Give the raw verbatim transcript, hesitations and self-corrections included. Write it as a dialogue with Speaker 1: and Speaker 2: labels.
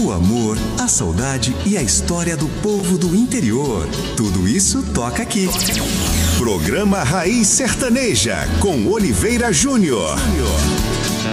Speaker 1: O amor, a saudade e a história do povo do interior. Tudo isso toca aqui. Programa Raiz Sertaneja, com Oliveira Júnior.